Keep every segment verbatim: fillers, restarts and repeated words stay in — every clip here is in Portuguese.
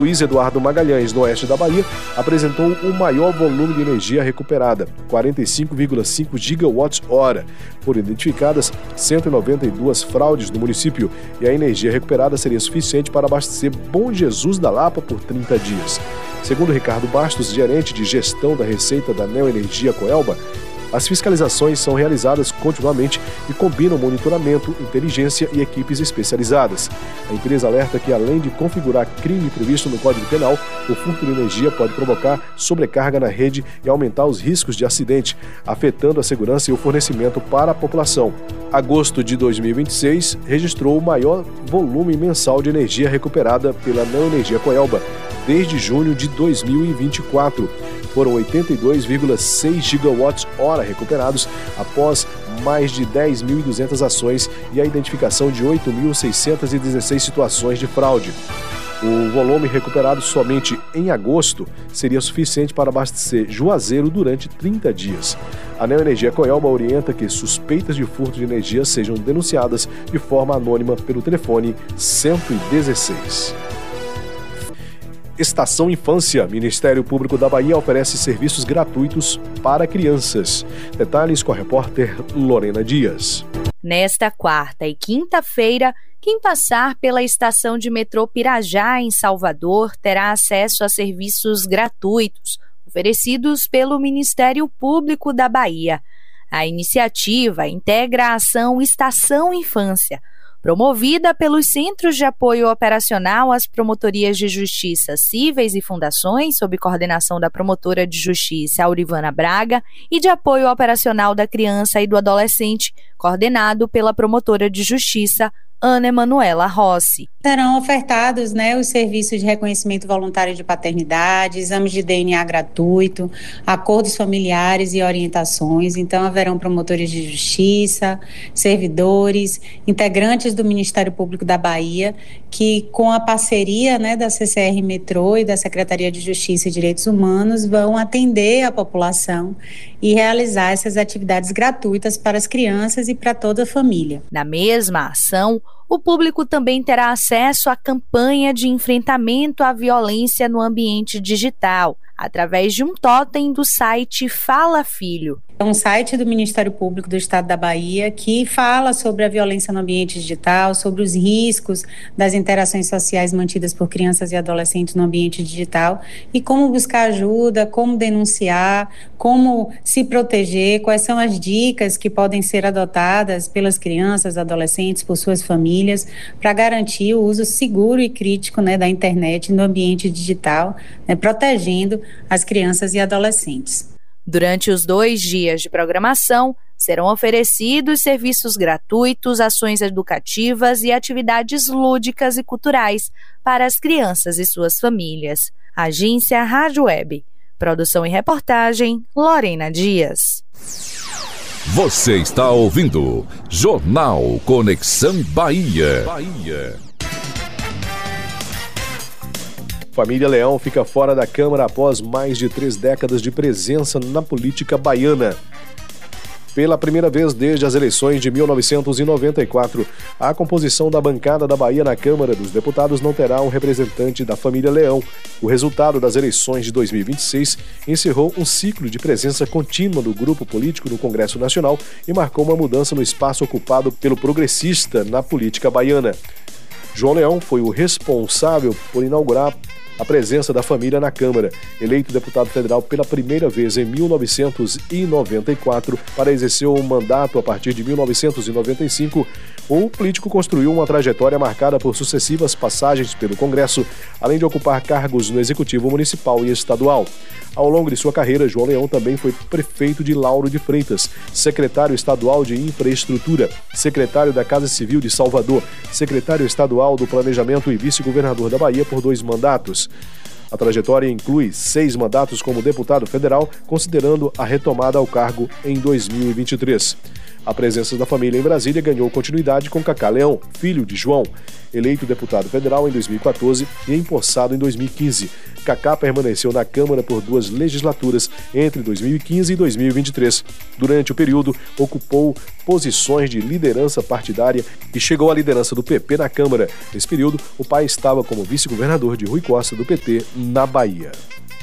Luiz Eduardo Magalhães, no oeste da Bahia, apresentou o maior volume de energia recuperada, quarenta e cinco vírgula cinco gigawatts-hora. Foram identificadas cento e noventa e duas fraudes no município e a energia recuperada seria suficiente para abastecer Bom Jesus da Lapa por trinta dias. Segundo Ricardo Bastos, gerente de gestão da Receita da Neoenergia Coelba, as fiscalizações são realizadas continuamente e combinam monitoramento, inteligência e equipes especializadas. A empresa alerta que, além de configurar crime previsto no Código Penal, o furto de energia pode provocar sobrecarga na rede e aumentar os riscos de acidente, afetando a segurança e o fornecimento para a população. Agosto de dois mil e vinte e seis registrou o maior volume mensal de energia recuperada pela Neoenergia Coelba desde junho de dois mil e vinte e quatro. Foram oitenta e dois vírgula seis gigawatts-hora recuperados após mais de dez mil e duzentas ações e a identificação de oito mil seiscentas e dezesseis situações de fraude. O volume recuperado somente em agosto seria suficiente para abastecer Juazeiro durante trinta dias. A Neoenergia Coelba orienta que suspeitas de furto de energia sejam denunciadas de forma anônima pelo telefone cento e dezesseis. Estação Infância. Ministério Público da Bahia oferece serviços gratuitos para crianças. Detalhes com a repórter Lorena Dias. Nesta quarta e quinta-feira, quem passar pela estação de metrô Pirajá, em Salvador, terá acesso a serviços gratuitos oferecidos pelo Ministério Público da Bahia. A iniciativa integra a ação Estação Infância, promovida pelos Centros de Apoio Operacional às Promotorias de Justiça Cíveis e Fundações, sob coordenação da promotora de Justiça Aurivana Braga, e de Apoio Operacional da Criança e do Adolescente, coordenado pela promotora de Justiça Ana Emanuela Rossi. Serão ofertados né, os serviços de reconhecimento voluntário de paternidade, exames de D N A gratuito, acordos familiares e orientações. Então, haverão promotores de justiça, servidores, integrantes do Ministério Público da Bahia, que com a parceria né, da C C R Metrô e da Secretaria de Justiça e Direitos Humanos vão atender a população e realizar essas atividades gratuitas para as crianças e para toda a família. Na mesma ação, o público também terá acesso à campanha de enfrentamento à violência no ambiente digital, através de um totem do site Fala Filho. É um site do Ministério Público do Estado da Bahia que fala sobre a violência no ambiente digital, sobre os riscos das interações sociais mantidas por crianças e adolescentes no ambiente digital e como buscar ajuda, como denunciar, como se proteger, quais são as dicas que podem ser adotadas pelas crianças, adolescentes, por suas famílias, para garantir o uso seguro e crítico né, da internet no ambiente digital, né, protegendo as crianças e adolescentes. Durante os dois dias de programação, serão oferecidos serviços gratuitos, ações educativas e atividades lúdicas e culturais para as crianças e suas famílias. Agência Rádio Web. Produção e reportagem, Lorena Dias. Você está ouvindo Jornal Conexão Bahia. Bahia. Família Leão fica fora da Câmara após mais de três décadas de presença na política baiana. Pela primeira vez desde as eleições de mil novecentos e noventa e quatro, a composição da bancada da Bahia na Câmara dos Deputados não terá um representante da família Leão. O resultado das eleições de dois mil e vinte e seis encerrou um ciclo de presença contínua do grupo político no Congresso Nacional e marcou uma mudança no espaço ocupado pelo progressista na política baiana. João Leão foi o responsável por inaugurar a presença da família na Câmara. Eleito deputado federal pela primeira vez em mil novecentos e noventa e quatro para exercer o mandato a partir de mil novecentos e noventa e cinco, o político construiu uma trajetória marcada por sucessivas passagens pelo Congresso, além de ocupar cargos no Executivo Municipal e Estadual. Ao longo de sua carreira, João Leão também foi prefeito de Lauro de Freitas, secretário estadual de Infraestrutura, secretário da Casa Civil de Salvador, secretário estadual do Planejamento e vice-governador da Bahia por dois mandatos. A trajetória inclui seis mandatos como deputado federal, considerando a retomada ao cargo em dois mil e vinte e três. A presença da família em Brasília ganhou continuidade com Cacá Leão, filho de João, eleito deputado federal em dois mil e quatorze e empossado em dois mil e quinze. Kaká permaneceu na Câmara por duas legislaturas entre dois mil e quinze e dois mil e vinte e três. Durante o período, ocupou posições de liderança partidária e chegou à liderança do P P na Câmara. Nesse período, o pai estava como vice-governador de Rui Costa, do P T, na Bahia.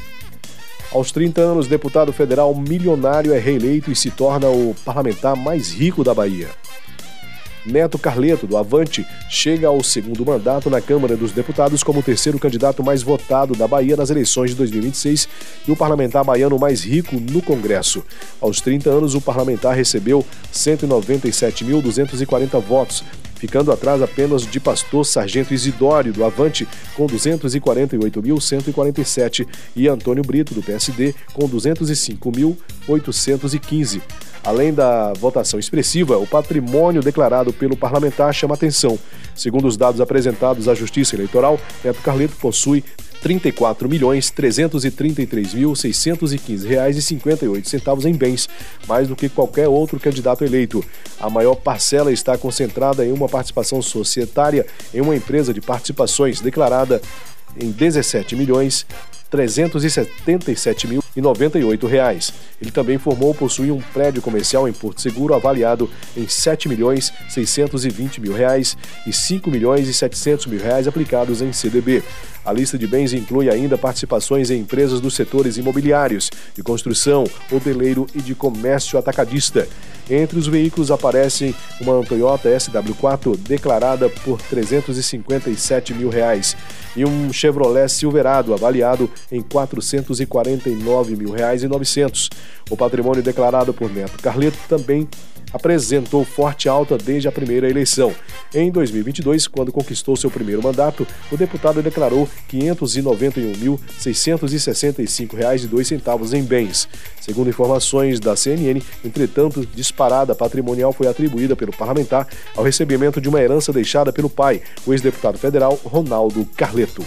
Aos trinta anos, deputado federal milionário é reeleito e se torna o parlamentar mais rico da Bahia. Neto Carleto, do Avante, chega ao segundo mandato na Câmara dos Deputados como o terceiro candidato mais votado da Bahia nas eleições de dois mil e vinte e seis e o parlamentar baiano mais rico no Congresso. Aos trinta anos, o parlamentar recebeu cento e noventa e sete mil duzentos e quarenta votos, ficando atrás apenas de pastor Sargento Isidório, do Avante, com duzentos e quarenta e oito mil cento e quarenta e sete, e Antônio Brito, do P S D, com duzentos e cinco mil oitocentos e quinze. Além da votação expressiva, o patrimônio declarado pelo parlamentar chama atenção. Segundo os dados apresentados à Justiça Eleitoral, Neto Carleto possui trinta e quatro milhões trezentos e trinta e três mil seiscentos e quinze reais e cinquenta e oito centavos em bens, mais do que qualquer outro candidato eleito. A maior parcela está concentrada em uma participação societária em uma empresa de participações declarada em dezessete milhões trezentos e setenta e sete mil e noventa e oito reais. Ele também informou possuir um prédio comercial em Porto Seguro avaliado em sete milhões seiscentos e vinte mil reais e cinco milhões e setecentos mil reais aplicados em C D B. A lista de bens inclui ainda participações em empresas dos setores imobiliários, de construção, hoteleiro e de comércio atacadista. Entre os veículos aparecem uma Toyota S W quatro declarada por trezentos e cinquenta e sete mil reais e um Chevrolet Silverado avaliado em quatrocentos e quarenta e nove mil reais e novecentos. O patrimônio declarado por Neto Carleto também apresentou forte alta desde a primeira eleição. Em dois mil e vinte e dois, quando conquistou seu primeiro mandato, o deputado declarou quinhentos e noventa e um mil seiscentos e sessenta e cinco reais e dois centavos em bens. Segundo informações da C N N, entretanto, disparada patrimonial foi atribuída pelo parlamentar ao recebimento de uma herança deixada pelo pai, o ex-deputado federal Ronaldo Carleto.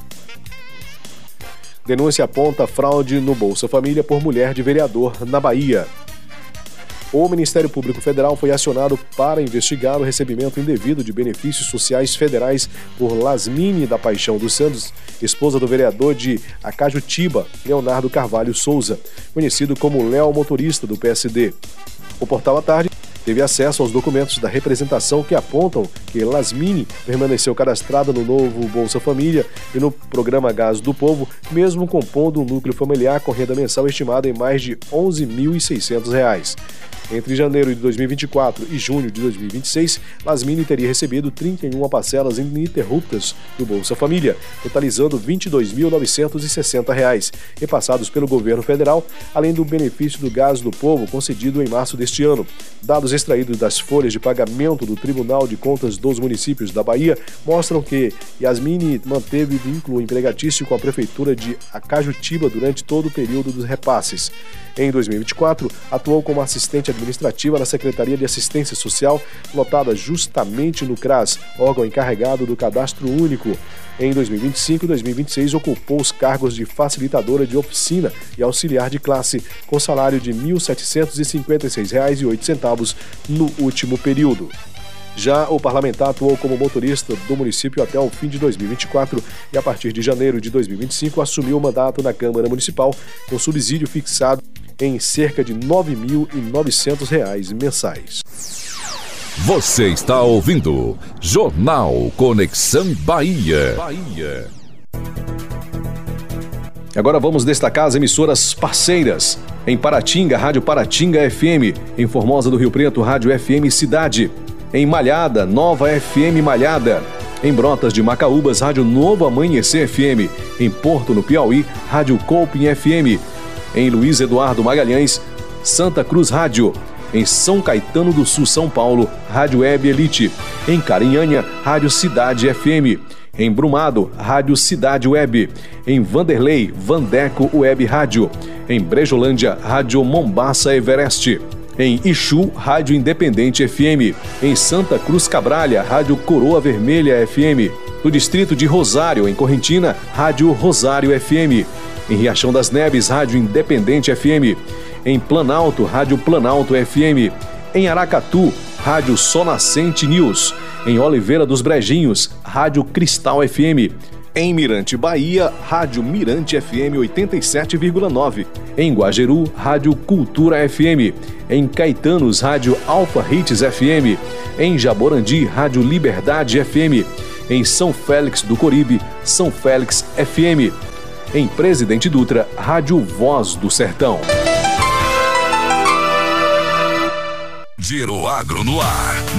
Denúncia aponta fraude no Bolsa Família por mulher de vereador na Bahia. O Ministério Público Federal foi acionado para investigar o recebimento indevido de benefícios sociais federais por Lasmine da Paixão dos Santos, esposa do vereador de Acajutiba, Leonardo Carvalho Souza, conhecido como Léo Motorista do P S D. O portal à tarde teve acesso aos documentos da representação que apontam que Lasmine permaneceu cadastrada no novo Bolsa Família e no programa Gás do Povo, mesmo compondo um núcleo familiar com renda mensal estimada em mais de onze mil e seiscentos reais. Entre janeiro de dois mil e vinte e quatro e junho de dois mil e vinte e seis, Lasmine teria recebido trinta e uma parcelas ininterruptas do Bolsa Família, totalizando vinte e dois mil novecentos e sessenta reais, repassados pelo governo federal, além do benefício do Gás do Povo concedido em março deste ano. Dados extraídos das folhas de pagamento do Tribunal de Contas dos Municípios da Bahia mostram que Lasmine manteve vínculo empregatício com a Prefeitura de Acajutiba durante todo o período dos repasses. Em dois mil e vinte e quatro, atuou como assistente administrativa na Secretaria de Assistência Social, lotada justamente no CRAS, órgão encarregado do Cadastro Único. Em dois mil e vinte e cinco e dois mil e vinte e seis, ocupou os cargos de facilitadora de oficina e auxiliar de classe, com salário de mil setecentos e cinquenta e seis reais e oito centavos no último período. Já o parlamentar atuou como motorista do município até o fim de dois mil e vinte e quatro e, a partir de janeiro de dois mil e vinte e cinco, assumiu o mandato na Câmara Municipal, com subsídio fixado em cerca de nove mil e novecentos reais mensais. Você está ouvindo Jornal Conexão Bahia. Bahia. Agora vamos destacar as emissoras parceiras. Em Paratinga, Rádio Paratinga F M. Em Formosa do Rio Preto, Rádio F M Cidade. Em Malhada, Nova F M Malhada. Em Brotas de Macaúbas, Rádio Novo Amanhecer F M. Em Porto, no Piauí, Rádio Colpin F M. Em Luiz Eduardo Magalhães, Santa Cruz Rádio. Em São Caetano do Sul, São Paulo, Rádio Web Elite. Em Carinhanha, Rádio Cidade F M. Em Brumado, Rádio Cidade Web. Em Vanderlei, Vandeco Web Rádio. Em Brejolândia, Rádio Mombaça Everest. Em Ixu, Rádio Independente F M. Em Santa Cruz Cabralha, Rádio Coroa Vermelha F M. No distrito de Rosário, em Correntina, Rádio Rosário F M. Em Riachão das Neves, Rádio Independente F M. Em Planalto, Rádio Planalto F M. Em Aracatu, Rádio Sol Nascente News. Em Oliveira dos Brejinhos, Rádio Cristal F M. Em Mirante, Bahia, Rádio Mirante F M oitenta e sete vírgula nove. Em Guajeru, Rádio Cultura F M. Em Caetanos, Rádio Alfa Hits F M. Em Jaborandi, Rádio Liberdade F M. Em São Félix do Coribe, São Félix F M. Em Presidente Dutra, Rádio Voz do Sertão. Giro Agro no ar.